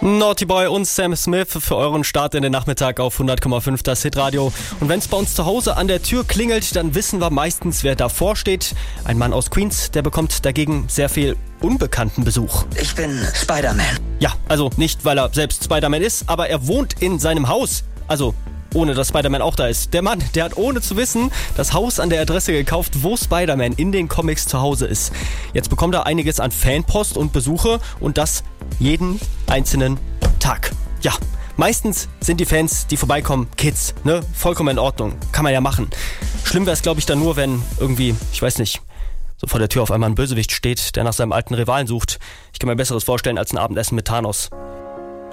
Naughty Boy und Sam Smith für euren Start in den Nachmittag auf 100,5 das Hitradio. Und wenn es bei uns zu Hause an der Tür klingelt, dann wissen wir meistens, wer davor steht. Ein Mann aus Queens, der bekommt dagegen sehr viel unbekannten Besuch. Ich bin Spider-Man. Ja, also nicht, weil er selbst Spider-Man ist, aber er wohnt in seinem Haus. Also ohne dass Spider-Man auch da ist. Der Mann, der hat ohne zu wissen das Haus an der Adresse gekauft, wo Spider-Man in den Comics zu Hause ist. Jetzt bekommt er einiges an Fanpost und Besuche und das jeden einzelnen Tag. Ja, meistens sind die Fans, die vorbeikommen, Kids, ne? Vollkommen in Ordnung. Kann man ja machen. Schlimm wäre es, glaube ich, dann nur, wenn irgendwie, ich weiß nicht, so vor der Tür auf einmal ein Bösewicht steht, der nach seinem alten Rivalen sucht. Ich kann mir Besseres vorstellen als ein Abendessen mit Thanos.